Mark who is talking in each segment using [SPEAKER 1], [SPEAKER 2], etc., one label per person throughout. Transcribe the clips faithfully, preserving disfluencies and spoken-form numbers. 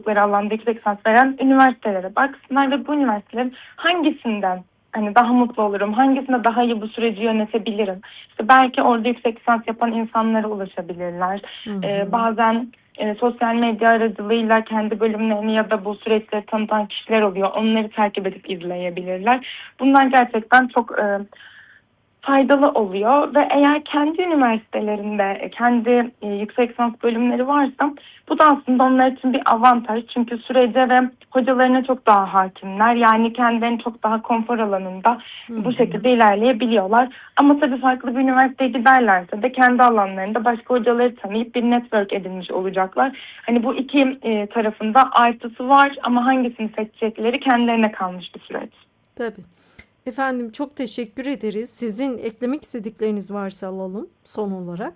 [SPEAKER 1] oldukları alanda yüksek lisans veren üniversitelere baksınlar ve bu üniversitelerin hangisinden hani daha mutlu olurum, hangisinde daha iyi bu süreci yönetebilirim. İşte belki orada yüksek lisans yapan insanlara ulaşabilirler.
[SPEAKER 2] Hı
[SPEAKER 1] Ee,
[SPEAKER 2] hı.
[SPEAKER 1] bazen e, sosyal medya aracılığıyla kendi bölümlerini ya da bu süreçleri tanıtan kişiler oluyor. Onları takip edip izleyebilirler. Bunlar gerçekten çok e, faydalı oluyor ve eğer kendi üniversitelerinde e, kendi e, yüksek lisans bölümleri varsa bu da aslında onlar için bir avantaj. Çünkü sürece ve hocalarına çok daha hakimler. Yani kendilerini çok daha konfor alanında
[SPEAKER 2] Hı
[SPEAKER 1] bu
[SPEAKER 2] hı.
[SPEAKER 1] şekilde ilerleyebiliyorlar. Ama tabii farklı bir üniversiteye giderlerse de kendi alanlarında başka hocaları tanıyıp bir network edinmiş olacaklar. Hani bu iki e, tarafında artısı var ama hangisini seçecekleri kendilerine kalmış bir süreç.
[SPEAKER 2] Tabii. Efendim çok teşekkür ederiz. Sizin eklemek istedikleriniz varsa alalım son olarak.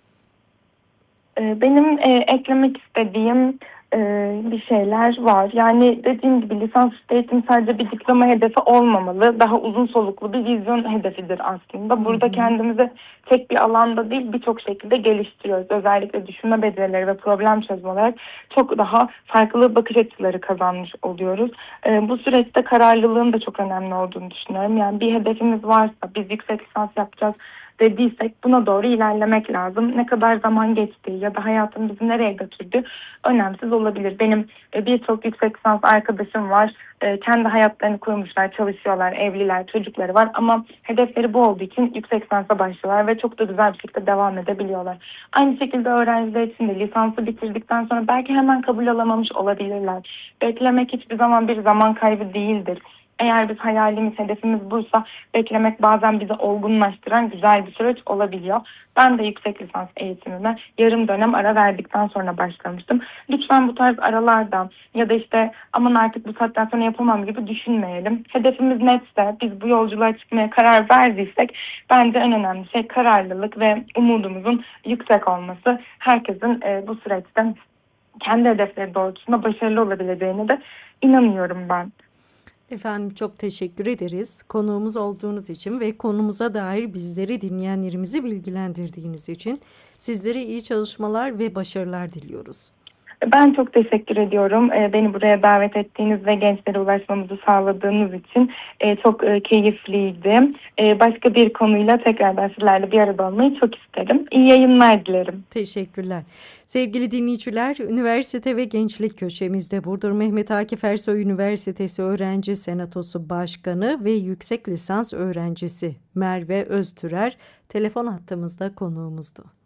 [SPEAKER 1] Ee, Benim e, eklemek istediğim e, bir şeyler var. Yani dediğim gibi lisansüstü eğitim sadece bir diploma hedefi olmamalı. Daha uzun soluklu bir vizyon hedefidir aslında.
[SPEAKER 2] Hı
[SPEAKER 1] Burada
[SPEAKER 2] hı.
[SPEAKER 1] kendimizi tek bir alanda değil birçok şekilde geliştiriyoruz. Özellikle düşünme becerileri ve problem çözme olarak çok daha farklı bakış açıları kazanmış oluyoruz. E, bu süreçte kararlılığın da çok önemli olduğunu düşünüyorum. Yani bir hedefimiz varsa biz yüksek lisans yapacağız dediysek buna doğru ilerlemek lazım. Ne kadar zaman geçtiği ya da hayatın bizi nereye götürdüğü önemsiz olabilir. Benim e, birçok yüksek lisans arkadaşım var. E, kendi hayatlarını kurmuşlar, çalışıyorlar, evliler, çocukları var ama hedefleri bu olduğu için yüksek lisansa başlıyorlar ve çok da güzel bir şekilde devam edebiliyorlar. Aynı şekilde öğrenciler için de lisansı bitirdikten sonra belki hemen kabul alamamış olabilirler. Beklemek hiçbir zaman bir zaman kaybı değildir. Eğer biz hayalimiz, hedefimiz buysa beklemek bazen bizi olgunlaştıran güzel bir süreç olabiliyor. Ben de yüksek lisans eğitimime yarım dönem ara verdikten sonra başlamıştım. Lütfen bu tarz aralardan ya da işte aman artık bu saatten sonra yapamam gibi düşünmeyelim. Hedefimiz netse, biz bu yolculuğa çıkmaya karar verdiysek bence en önemli şey kararlılık ve umudumuzun yüksek olması. Herkesin e, bu süreçte kendi hedefleri doğrultusunda başarılı olabileceğine de inanıyorum ben.
[SPEAKER 2] Efendim çok teşekkür ederiz. Konuğumuz olduğunuz için ve konumuza dair bizleri dinleyenlerimizi bilgilendirdiğiniz için sizlere iyi çalışmalar ve başarılar diliyoruz.
[SPEAKER 1] Ben çok teşekkür ediyorum. Ee, Beni buraya davet ettiğiniz ve gençlere ulaşmamızı sağladığınız için e, çok e, keyifliydi. E, Başka bir konuyla tekrardan sizlerle bir arada olmayı çok isterim. İyi yayınlar dilerim.
[SPEAKER 2] Teşekkürler. Sevgili dinleyiciler, üniversite ve gençlik köşemizde Burdur Mehmet Akif Ersoy Üniversitesi Öğrenci Senatosu Başkanı ve yüksek lisans öğrencisi Merve Öztürer telefon hattımızda konuğumuzdu.